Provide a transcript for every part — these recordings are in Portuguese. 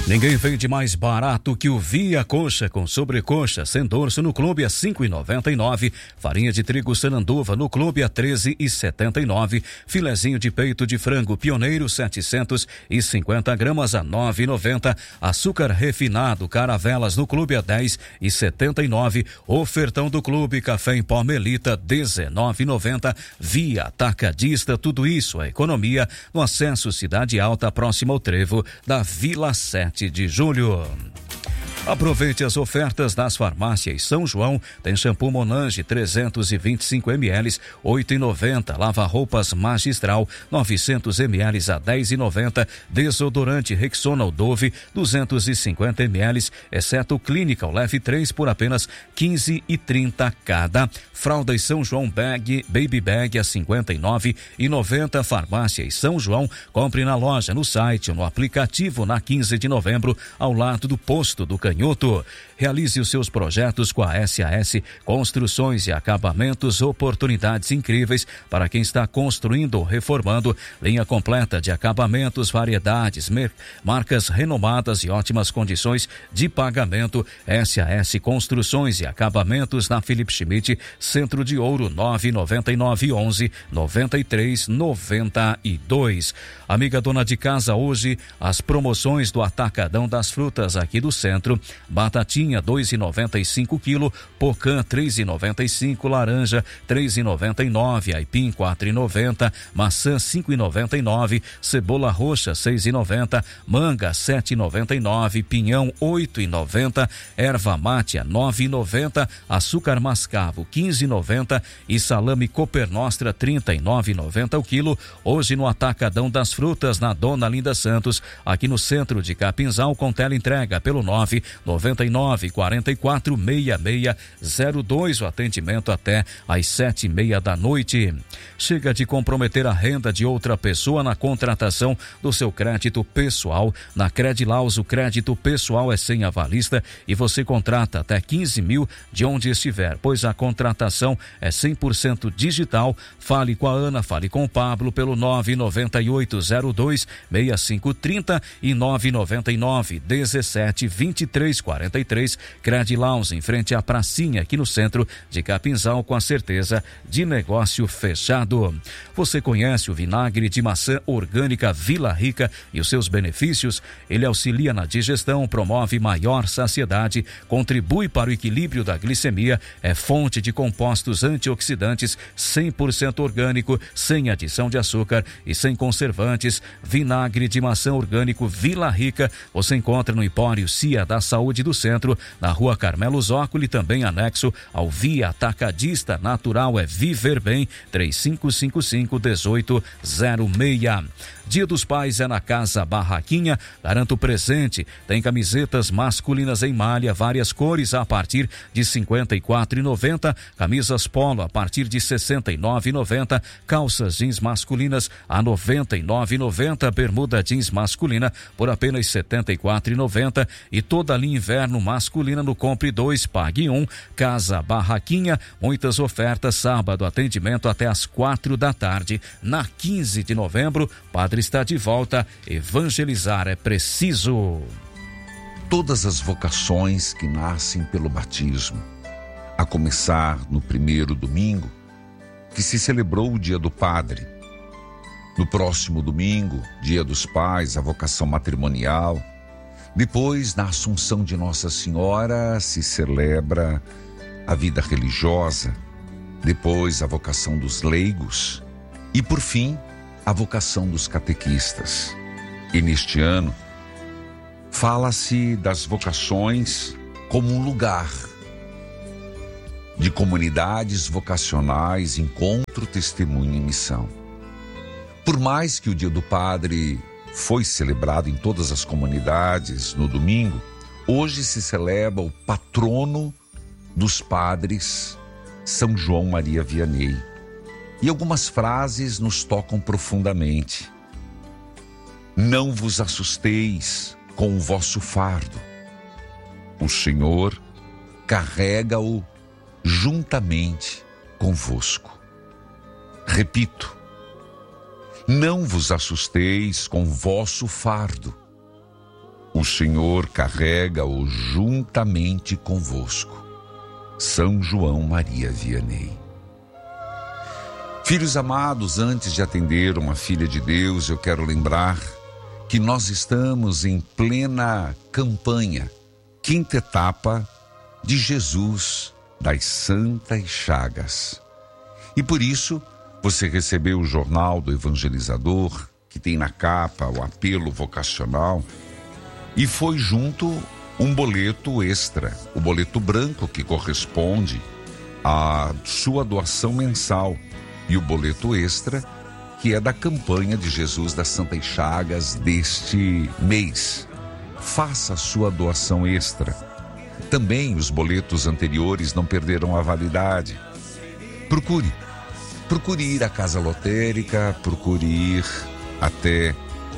Ninguém vende mais barato que o Via Coxa com sobrecoxa sem dorso no clube a 5,99, farinha de trigo Sananduva no clube a 13,79, filezinho de peito de frango Pioneiro 750 gramas a 9,90, açúcar refinado Caravelas no clube a 10,79, ofertão do clube café em pó Melita 19,90, Via Atacadista, tudo isso a economia no acesso Cidade Alta próximo ao trevo da Vila 7 de Julho. Aproveite as ofertas das farmácias São João. Tem shampoo Monange 325 ml 8,90, lava-roupas Magistral 900 ml a 10,90, desodorante Rexona Dove 250 ml, exceto Clinical leve 3 por apenas 15,30 cada. Fraldas São João Baby Bag a 59,90. Farmácias São João. Compre na loja, no site ou no aplicativo na 15 de novembro, ao lado do posto do Canhoto. Realize os seus projetos com a SAS Construções e Acabamentos, oportunidades incríveis para quem está construindo ou reformando, linha completa de acabamentos, variedades, marcas renomadas e ótimas condições de pagamento. SAS Construções e Acabamentos na Felipe Schmidt, Centro de Ouro, 999 11 93 92. Amiga dona de casa, hoje as promoções do Atacadão das Frutas aqui do centro: batatinha 2,95 quilo, pocã 3,95, laranja 3,99, aipim 4,90, maçã 5,99, cebola roxa 6,90, manga 7,99, pinhão 8,90, erva mate 9,90, açúcar mascavo 15,90 e salame Copernostra 39,90 o quilo. Hoje no Atacadão das Frutas, na Dona Linda Santos, aqui no centro de Capinzal, com teleentrega pelo 999 44 6602, o atendimento até às 7:30 da noite. Chega de comprometer a renda de outra pessoa na contratação do seu crédito pessoal. Na Credilaus, o crédito pessoal é sem avalista e você contrata até 15 mil de onde estiver, pois a contratação é 100% digital. Fale com a Ana, fale com o Pablo pelo 99802 6530 e 999 17 23 43. Credilaus, em frente à pracinha aqui no centro de Capinzal, com a certeza de negócio fechado. Você conhece o vinagre de maçã orgânica Vila Rica e os seus benefícios? Ele auxilia na digestão, promove maior saciedade, contribui para o equilíbrio da glicemia, é fonte de compostos antioxidantes, 100% orgânico, sem adição de açúcar e sem conservantes. Vinagre de maçã orgânico Vila Rica você encontra no Empório Cia da Saúde do Centro, na Rua Carmelo Zócoli, também anexo ao Via Atacadista. Natural é Viver Bem, 3555-1806. Dia dos Pais é na Casa Barraquinha. Garanta o presente. Tem camisetas masculinas em malha, várias cores a partir de R$ 54,90. Camisas polo a partir de R$ 69,90. Calças jeans masculinas a R$ 99,90. Bermuda jeans masculina por apenas R$ 74,90. E toda a linha inverno masculina no Compre 2, Pague 1. Casa Barraquinha, muitas ofertas. Sábado, atendimento até às 4 da tarde. Na 15 de novembro, Padre está de volta. Evangelizar é preciso. Todas as vocações que nascem pelo batismo, a começar no primeiro domingo, que se celebrou o Dia do Padre. No próximo domingo, Dia dos Pais, a vocação matrimonial. Depois, na Assunção de Nossa Senhora, se celebra a vida religiosa. Depois, a vocação dos leigos. E, por fim, a vocação dos catequistas. E neste ano, fala-se das vocações como um lugar de comunidades vocacionais, encontro, testemunho e missão. Por mais que o Dia do Padre foi celebrado em todas as comunidades no domingo, hoje se celebra o patrono dos padres, São João Maria Vianney. E algumas frases nos tocam profundamente. Não vos assusteis com o vosso fardo. O Senhor carrega-o juntamente convosco. Repito, não vos assusteis com o vosso fardo. O o Senhor carrega-o juntamente convosco. São João Maria Vianney. Filhos amados, antes de atender uma filha de Deus, eu quero lembrar que nós estamos em plena campanha, 5ª etapa de Jesus das Santas Chagas. E por isso, você recebeu o jornal do evangelizador, que tem na capa o apelo vocacional, e foi junto um boleto extra, o boleto branco, que corresponde à sua doação mensal, e o boleto extra, que é da campanha de Jesus das Santas Chagas deste mês. Faça a sua doação extra. Também os boletos anteriores não perderam a validade. Procure ir à casa lotérica, procure ir até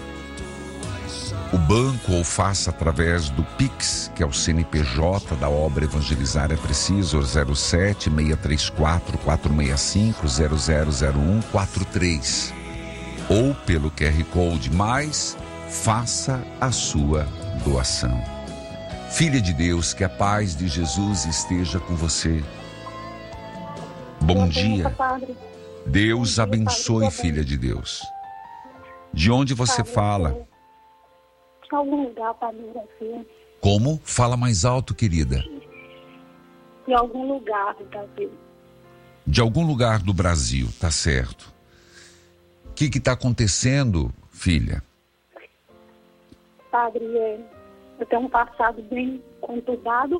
o banco ou faça através do Pix, que é o CNPJ da obra Evangelizar é Preciso, 07 634 465 000143, ou pelo QR Code, mas faça a sua doação. Filha de Deus, que a paz de Jesus esteja com você. Bom dia. Deus abençoe, filha de Deus. De onde você fala? De algum lugar, Padre, Brasil. Como? Fala mais alto, querida. De algum lugar do Brasil. De algum lugar do Brasil, tá certo. O que está acontecendo, filha? Padre, eu tenho um passado bem conturbado.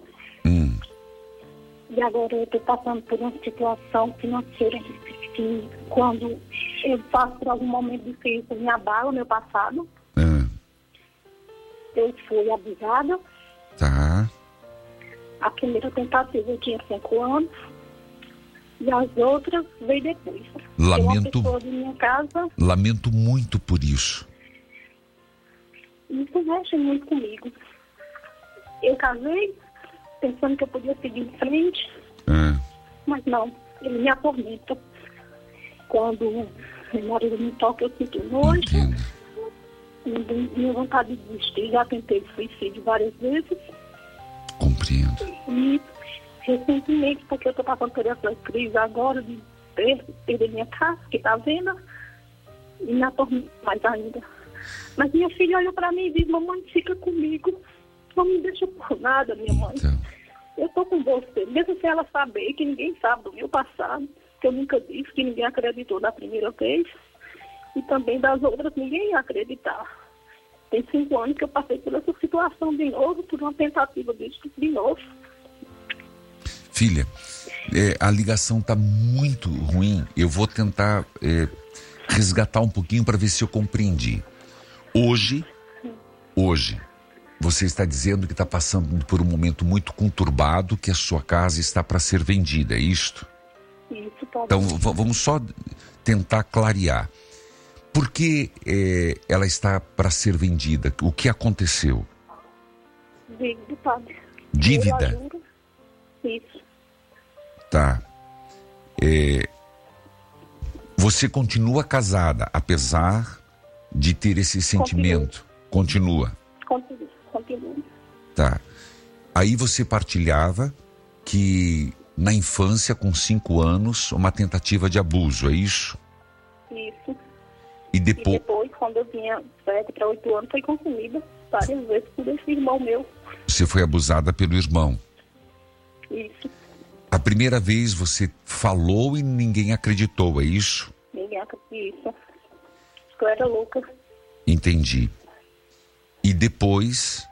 E agora eu estou passando por uma situação financeira que, quando eu passo por algum momento difícil, me abala o meu passado. Eu fui abusada. Tá. A primeira tentativa eu tinha 5 anos. E as outras veio depois. Uma pessoa de minha casa. Lamento muito por isso. Isso mexe muito comigo. Eu casei pensando que eu podia seguir em frente. Mas não, ele me atormenta. Quando meu marido me toca, eu sinto nojo. Minha vontade de desistir. Já tentei suicídio várias vezes. Compreendo. E recentemente, porque eu estou passando por essa crise agora de perder minha casa, que está à venda, e me atormenta mais ainda. Mas minha filha olha para mim e diz: mamãe, fica comigo. Não me deixa por nada, minha mãe. Então. Eu estou com você, mesmo sem ela saber, que ninguém sabe do meu passado, que eu nunca disse, que ninguém acreditou da primeira vez, e também das outras ninguém ia acreditar. Tem 5 anos que eu passei por essa situação de novo, por uma tentativa disso de novo. Filha, a ligação está muito ruim. Eu vou tentar resgatar um pouquinho para ver se eu compreendi. Hoje, você está dizendo que está passando por um momento muito conturbado, que a sua casa está para ser vendida, é isto? Isso, pode. Então, vamos só tentar clarear. Por que ela está para ser vendida? O que aconteceu? Dívida, padre. Dívida? Isso. Tá. Você continua casada, apesar de ter esse sentimento? Continua. Continua. Tá. Aí você partilhava que na infância, com 5 anos, uma tentativa de abuso, é isso? Isso. E depois, quando eu tinha 7 para 8 anos, foi consumida várias vezes por esse irmão meu. Você foi abusada pelo irmão? Isso. A primeira vez você falou e ninguém acreditou, é isso? Ninguém acreditou. Eu era louca. Entendi. E depois,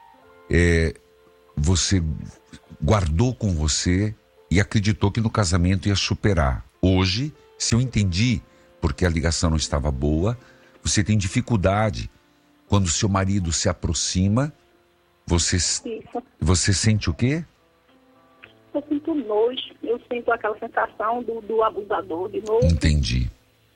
você guardou com você e acreditou que no casamento ia superar. Hoje, se eu entendi, porque a ligação não estava boa, você tem dificuldade. Quando seu marido se aproxima, você sente o quê? Eu sinto nojo, eu sinto aquela sensação do abusador de novo. Entendi.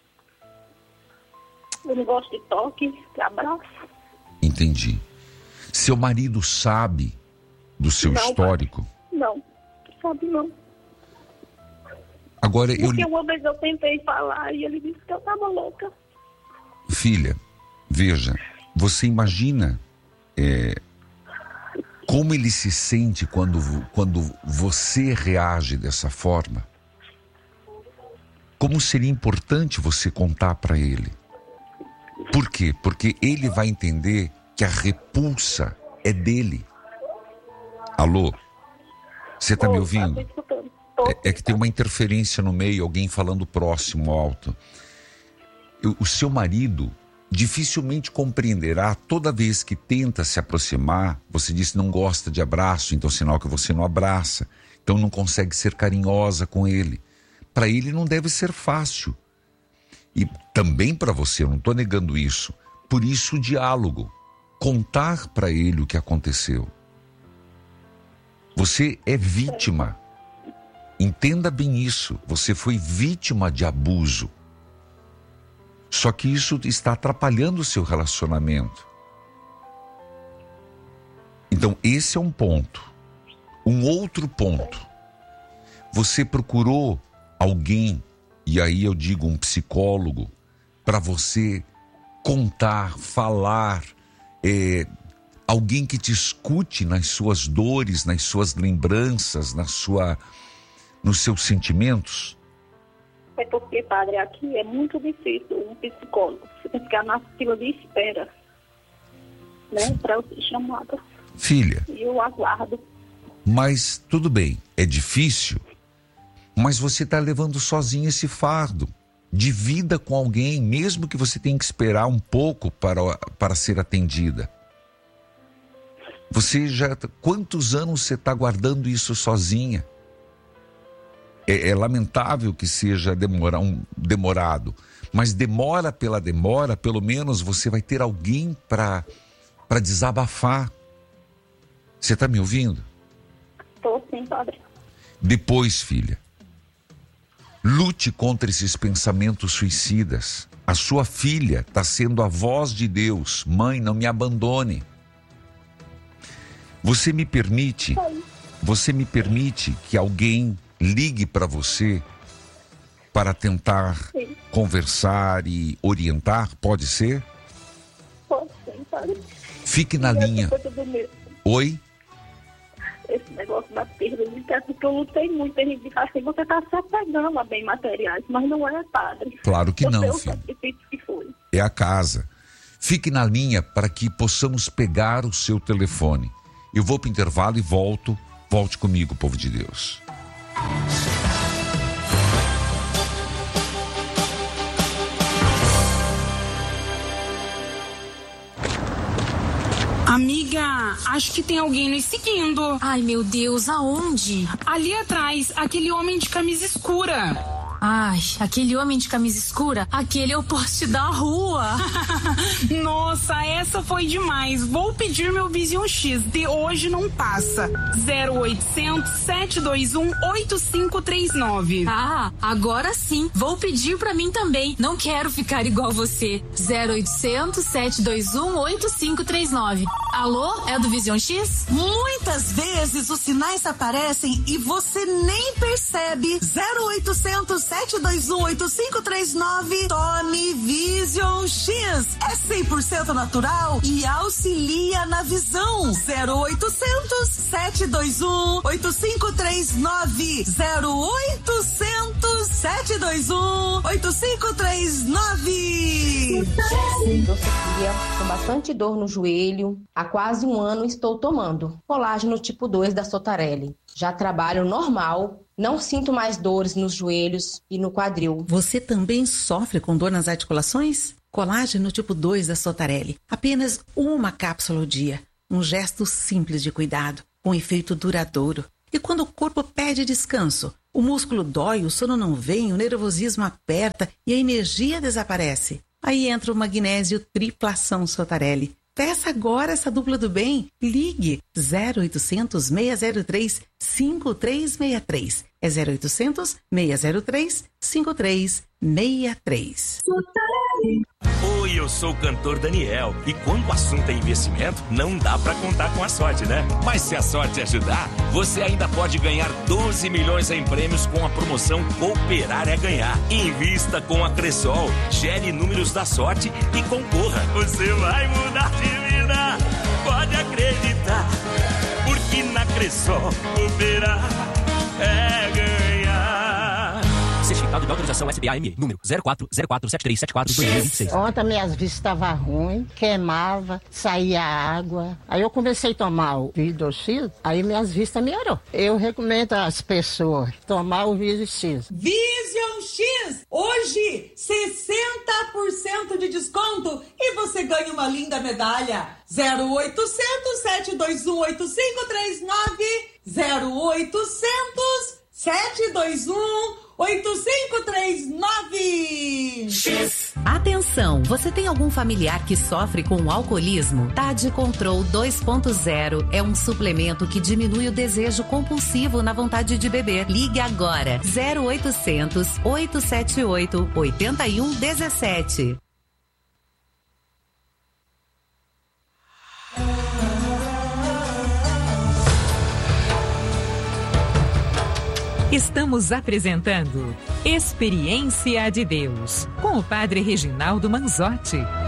Eu não gosto de toque, de abraço. Entendi. Seu marido sabe do seu histórico? Não, sabe não. Agora Porque uma vez eu tentei falar e ele disse que eu estava louca. Filha, veja, você imagina como ele se sente quando você reage dessa forma? Como seria importante você contar para ele? Por quê? Porque ele vai entender que a repulsa é dele. Alô? Você está me ouvindo? É que tem uma interferência no meio, alguém falando próximo, alto. O seu marido dificilmente compreenderá toda vez que tenta se aproximar. Você disse que não gosta de abraço, então sinal que você não abraça. Então não consegue ser carinhosa com ele. Para ele não deve ser fácil. E também para você, eu não estou negando isso. Por isso o diálogo. Contar para ele o que aconteceu. Você é vítima. Entenda bem isso. Você foi vítima de abuso. Só que isso está atrapalhando o seu relacionamento. Então, esse é um ponto. Um outro ponto. Você procurou alguém, e aí eu digo um psicólogo, para você contar, falar, alguém que te escute nas suas dores, nas suas lembranças, nos seus sentimentos? É porque, padre, aqui é muito difícil um psicólogo. Você tem que ficar na fila de espera, né, para eu ser chamada. Filha. E eu aguardo. Mas tudo bem, é difícil, mas você está levando sozinho esse fardo. Divida com alguém, mesmo que você tenha que esperar um pouco para ser atendida. Quantos anos você está guardando isso sozinha? É lamentável que seja demorado, mas demora pela demora, pelo menos você vai ter alguém para desabafar. Você está me ouvindo? Estou sim, padre. Depois, filha, lute contra esses pensamentos suicidas. A sua filha está sendo a voz de Deus. Mãe, não me abandone. Você me permite que alguém ligue para você para tentar conversar e orientar? Pode ser? Pode sim, padre. Fique na linha. Oi? Esse negócio da perda de teto, porque eu lutei muito. A gente diz assim, você está se apegando a bem materiais, mas não é, padre. Claro que não, filho. filho. O sacrifício que foi. É a casa. Fique na linha para que possamos pegar o seu telefone. Eu vou para o intervalo e volto. Volte comigo, povo de Deus. Amiga, acho que tem alguém nos seguindo. Ai, meu Deus, aonde? Ali atrás, aquele homem de camisa escura. Ai, aquele homem de camisa escura, aquele é o poste da rua. Nossa, essa foi demais. Vou pedir meu Vision X, de hoje não passa. 0800 721 8539. Ah, agora sim. Vou pedir pra mim também. Não quero ficar igual você. 0800 721 8539. Alô, é do Vision X? Muitas vezes os sinais aparecem e você nem percebe. 0800 721 8539. Tome Vision X. É 100% natural e auxilia na visão. 0800 721 8539. 0800 721 8539. Sou Sofia, com bastante dor no joelho. Há quase um ano estou tomando colágeno tipo 2 da Sotarelli. Já trabalho normal, não sinto mais dores nos joelhos e no quadril. Você também sofre com dor nas articulações? Colágeno tipo 2 da Sotarelli. Apenas uma cápsula ao dia. Um gesto simples de cuidado, com efeito duradouro. E quando o corpo pede descanso, o músculo dói, o sono não vem, o nervosismo aperta e a energia desaparece. Aí entra o magnésio triplação Sotarelli. Peça agora essa dupla do bem. Ligue 0800 603 5363. É 0800 603 5363. Oi, eu sou o cantor Daniel. E quando o assunto é investimento, não dá pra contar com a sorte, né? Mas se a sorte ajudar, você ainda pode ganhar 12 milhões em prêmios com a promoção Cooperar é Ganhar. Invista com a Cressol, gere números da sorte e concorra. Você vai mudar de vida. Pode só operar é ganhar. Certificado de autorização SBA-ME, número 04047374-2026. Ontem minhas vistas estavam ruins, queimava, saía água. Aí eu comecei a tomar o Vision X, aí minhas vistas melhorou. Eu recomendo às pessoas tomar o Vision X. Vision X! Hoje, 60% de desconto e você ganha uma linda medalha. 0800 721 8539 0800 721 8539. Atenção, você tem algum familiar que sofre com alcoolismo? TAD Control 2.0 é um suplemento que diminui o desejo compulsivo na vontade de beber. Ligue agora 0800 878 8117. Estamos apresentando Experiência de Deus, com o Padre Reginaldo Manzotti.